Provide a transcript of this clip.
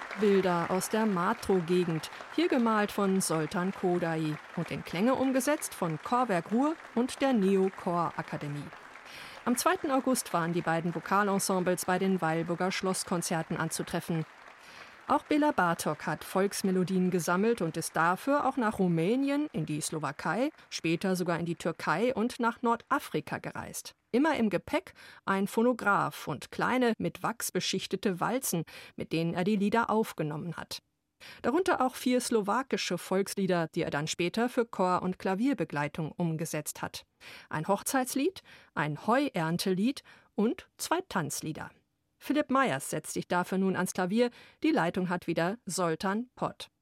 Bilder aus der Matro-Gegend, hier gemalt von Zoltán Kodály und in Klänge umgesetzt von Chorwerk Ruhr und der Neo-Chor-Akademie. Am 2. August waren die beiden Vokalensembles bei den Weilburger Schlosskonzerten anzutreffen. Auch Béla Bartók hat Volksmelodien gesammelt und ist dafür auch nach Rumänien, in die Slowakei, später sogar in die Türkei und nach Nordafrika gereist. Immer im Gepäck ein Phonograph und kleine, mit Wachs beschichtete Walzen, mit denen er die Lieder aufgenommen hat. Darunter auch 4 slowakische Volkslieder, die er dann später für Chor- und Klavierbegleitung umgesetzt hat. Ein Hochzeitslied, ein Heuerntelied und 2 Tanzlieder. Philipp Meyers setzt sich dafür nun ans Klavier, die Leitung hat wieder Zoltán Pot.